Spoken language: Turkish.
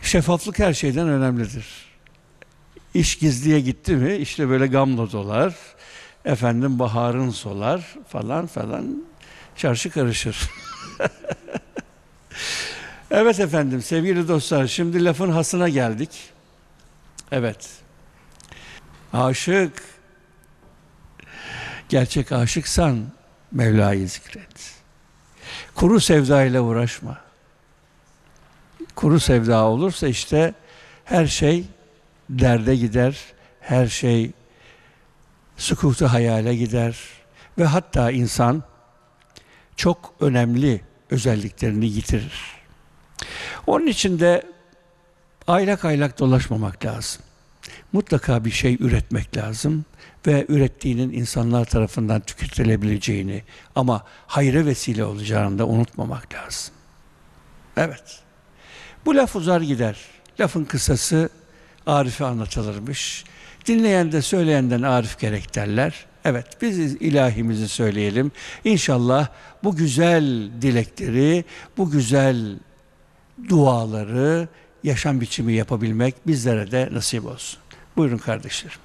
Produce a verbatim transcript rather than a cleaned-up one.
Şeffaflık her şeyden önemlidir. İş gizliye gitti mi, işte böyle gamla dolar, efendim baharın solar falan falan, çarşı karışır. Evet efendim, sevgili dostlar, şimdi lafın hasına geldik. Evet, aşık, gerçek aşıksan Mevla'yı zikret. Kuru sevda ile uğraşma. Kuru sevda olursa işte her şey derde gider, her şey sükutu hayale gider ve hatta insan çok önemli özelliklerini yitirir. Onun için de aylak aylak dolaşmamak lazım. Mutlaka bir şey üretmek lazım ve ürettiğinin insanlar tarafından tüketilebileceğini ama hayra vesile olacağını da unutmamak lazım. Evet. Bu laf uzar gider. Lafın kısası Arif'e anlatılırmış. Dinleyen de söyleyenden Arif gerek derler. Evet, biz ilahimizi söyleyelim. İnşallah bu güzel dilekleri, bu güzel duaları yaşam biçimi yapabilmek bizlere de nasip olsun. Buyurun kardeşlerim.